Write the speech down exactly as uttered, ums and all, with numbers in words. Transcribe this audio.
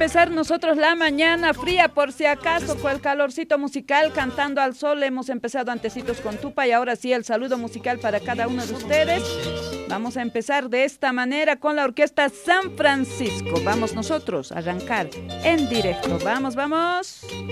empezar nosotros la mañana fría por si acaso con el calorcito musical, cantando al sol. Hemos empezado antecitos con Tupa y ahora sí el saludo musical para cada uno de ustedes. Vamos a empezar de esta manera con la Orquesta San Francisco. Vamos nosotros a arrancar en directo. Vamos, vamos.